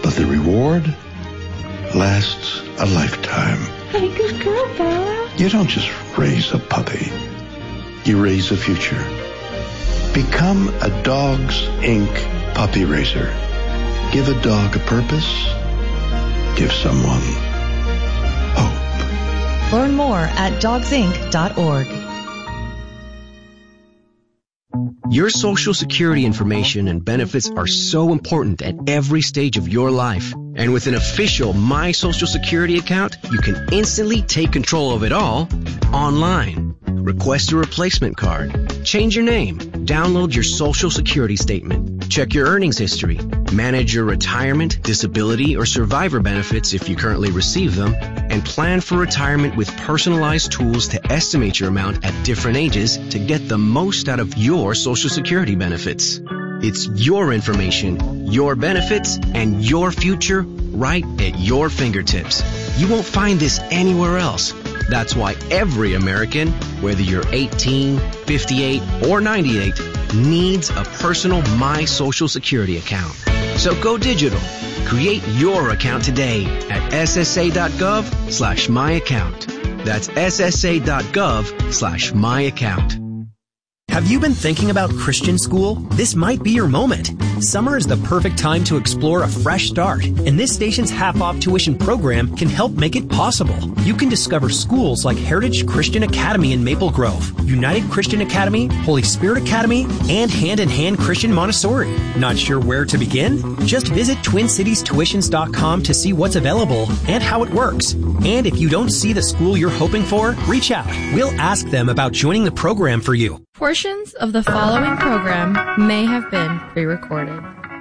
but the reward lasts a lifetime. Hey, good girl, Bella. You don't just raise a puppy. You raise a future. Become a Dogs Inc. puppy raiser. Give a dog a purpose. Give someone hope. Learn more at dogsinc.org. Your Social Security information and benefits are so important at every stage of your life. And with an official My Social Security account, you can instantly take control of it all online. Request a replacement card. Change your name. Download your Social Security statement. Check your earnings history. Manage your retirement, disability, or survivor benefits if you currently receive them. And plan for retirement with personalized tools to estimate your amount at different ages to get the most out of your Social Security benefits. It's your information, your benefits, and your future right at your fingertips. You won't find this anywhere else. That's why every American, whether you're 18, 58, or 98, needs a personal My Social Security account. So go digital. Create your account today at ssa.gov/myaccount. That's ssa.gov/myaccount. Have you been thinking about Christian school? This might be your moment. Summer is the perfect time to explore a fresh start, and this station's half-off tuition program can help make it possible. You can discover schools like Heritage Christian Academy in Maple Grove, United Christian Academy, Holy Spirit Academy, and Hand in Hand Christian Montessori. Not sure where to begin? Just visit TwinCitiesTuitions.com to see what's available and how it works. And if you don't see the school you're hoping for, reach out. We'll ask them about joining the program for you. Portions of the following program may have been pre-recorded.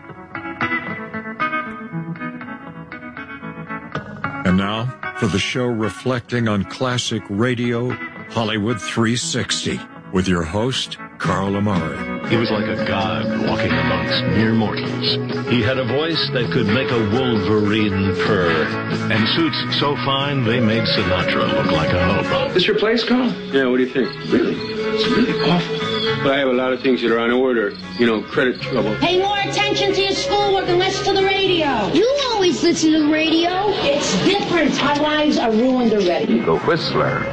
And now, for the show reflecting on classic radio, Hollywood 360, with your host, Carl Amari. He was like a god walking amongst mere mortals. He had a voice that could make a wolverine purr, and suits so fine they made Sinatra look like a hobo. This your place, Carl? Yeah, what do you think? Really? It's really awful. But I have a lot of things that are on order. You know, credit trouble. Pay more attention to your schoolwork and less to the radio. You always listen to the radio. It's different. Our lives are ruined already. The Whistler.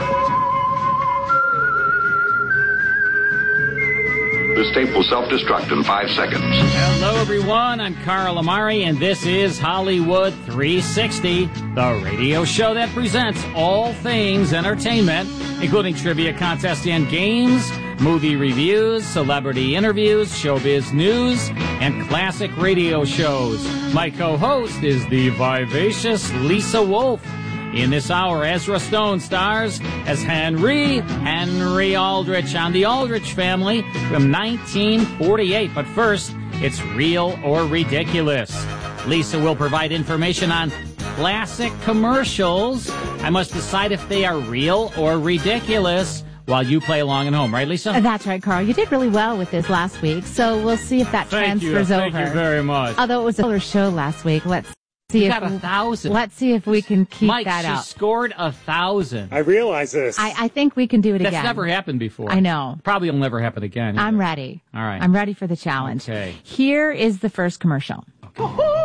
This tape will self-destruct in 5 seconds. Hello, everyone. I'm Carl Amari, and this is Hollywood 360, the radio show that presents all things entertainment, including trivia contests and games, movie reviews, celebrity interviews, showbiz news, and classic radio shows. My co-host is the vivacious Lisa Wolf. In this hour, Ezra Stone stars as Henry Aldrich on The Aldrich Family from 1948. But first, it's Real or Ridiculous. Lisa will provide information on classic commercials. I must decide if they are real or ridiculous while you play along at home. Right, Lisa? That's right, Carl. You did really well with this last week, so we'll see if that transfers over. Thank you very much. Although it was a killer show last week, let's see got 1,000. Let's see if we can keep Mike, that up. She scored 1,000. I realize this. I think we can do it again. That's never happened before. I know. Probably will never happen again. I'm ready. All right. I'm ready for the challenge. Okay. Here is the first commercial. Okay.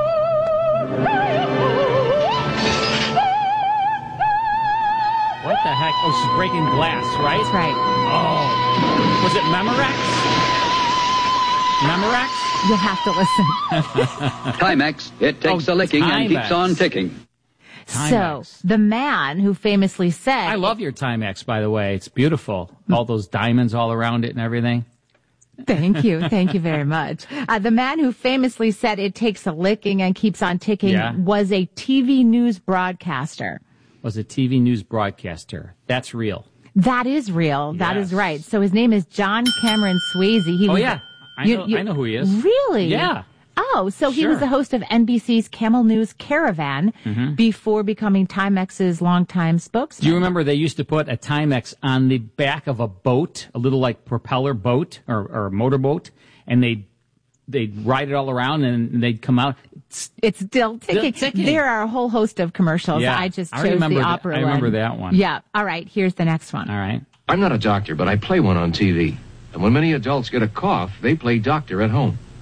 What the heck? Oh, she's breaking glass, right? That's right. Oh. Was it Memorex? Memorex? You'll have to listen. Timex. It takes a licking and keeps on ticking. So, the man who famously said... I love your Timex, by the way. It's beautiful. All those diamonds all around it and everything. Thank you. Thank you very much. The man who famously said it takes a licking and keeps on ticking was a TV news broadcaster. Was a TV news broadcaster. That's real. That is real. Yes. That is right. So his name is John Cameron Swayze. I know who he is. Really? Yeah. Oh, so he was the host of NBC's Camel News Caravan before becoming Timex's longtime spokesman. Do you remember they used to put a Timex on the back of a boat, a little like propeller boat or a motorboat, and they'd ride it all around and they'd come out. It's still ticking. There are a whole host of commercials. Yeah. I just chose the opera one. I remember that one. Yeah. All right. Here's the next one. All right. I'm not a doctor, but I play one on TV. And when many adults get a cough, they play doctor at home.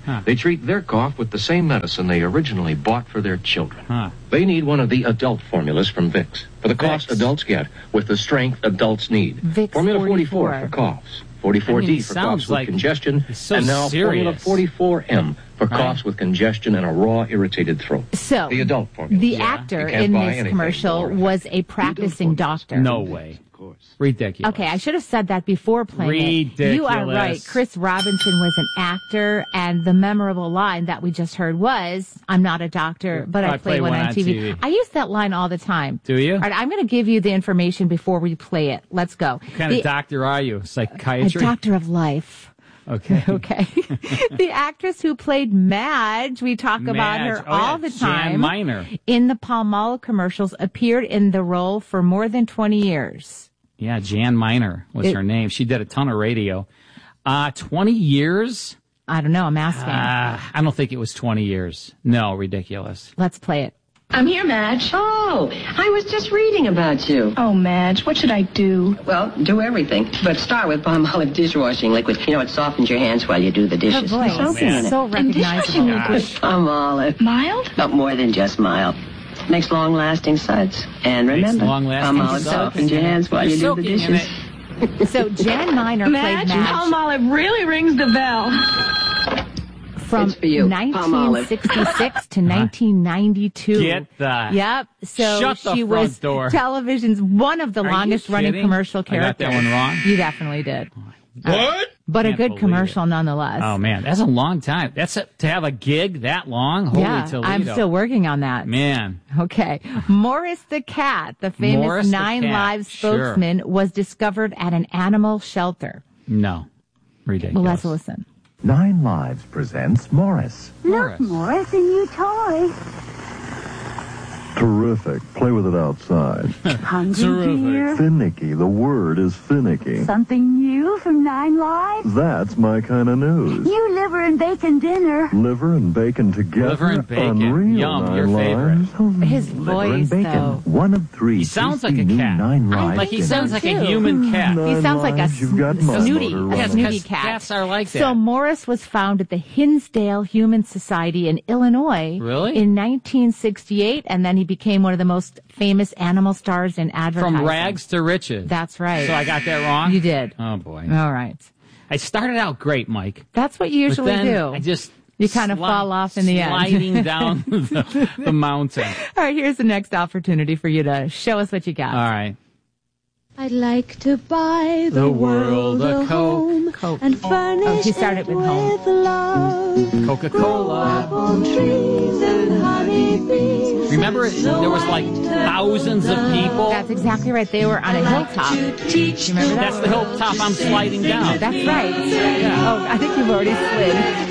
They treat their cough with the same medicine they originally bought for their children. They need one of the adult formulas from Vicks for the coughs adults get with the strength adults need. Vicks Formula 44 for coughs, 44D for coughs with congestion, and now Formula 44M for coughs with congestion and a raw, irritated throat. So, the adult formula. The actor in this commercial was a practicing doctor. No way. Ridiculous. Okay, I should have said that before playing it. You are right. Chris Robinson was an actor, and the memorable line that we just heard was, "I'm not a doctor, but I play one on TV. I use that line all the time. Do you? All right, I'm going to give you the information before we play it. Let's go. What kind of doctor are you? Psychiatry? A doctor of life. Okay. Okay. The actress who played Madge, we talk about her all the time. Jan Miner. In the Palmolive commercials, appeared in the role for more than 20 years. Yeah, Jan Miner was her name. She did a ton of radio. 20 years? I don't know. I'm asking. I don't think it was 20 years. No, ridiculous. Let's play it. I'm here, Madge. Oh, I was just reading about you. Oh, Madge, what should I do? Well, do everything. But start with Palmolive dishwashing liquid. You know, it softens your hands while you do the dishes. Her voice is so recognizable. Palmolive. Mild? Not more than just mild. Makes long-lasting suds. And remember, Palmolive softens your hands while you do the dishes. So Jan Miner played Madge. Palmolive really rings the bell. From 1966 to 1992. Get that. Yep. So Shut the she was door. television's one of the longest running commercial characters. I got that one wrong? You definitely did. What? But a good commercial nonetheless. Oh, man. That's a long time. To have a gig that long? Holy Toledo. I'm still working on that. Man. Okay. Morris the cat, the famous Morris Nine Lives spokesman, was discovered at an animal shelter. No. Ridiculous. Well, let's listen. 9 Lives presents Morris. Look, Morris, a new toy. Terrific. Play with it outside. Hungry, dear? Finicky. The word is finicky. Something new from 9 Lives? That's my kind of news. New liver and bacon dinner. Liver and bacon together? Liver and bacon. Unreal. Yum, your favorite. His voice, though. One of 3. He sounds like a cat. 9 Lives. Like he sounds like a human cat. He sounds like a snooty cat. Cats are like that. So Morris was found at the Hinsdale Human Society in Illinois. Really? In 1968, and then he became one of the most famous animal stars in advertising. From rags to riches. That's right. So I got that wrong? You did. Oh, boy. All right. I started out great, Mike. That's what you usually do. I just... You kind of fall off in the end. Sliding down the mountain. All right, here's the next opportunity for you to show us what you got. All right. I'd like to buy the world a home and furnish it with love. Coca-Cola. Apple trees and honeybees. Remember, there was like thousands of people? That's exactly right. They were on a hilltop. Do you remember that? That's the hilltop I'm sliding down. That's right. Yeah. Oh, I think you've already slid.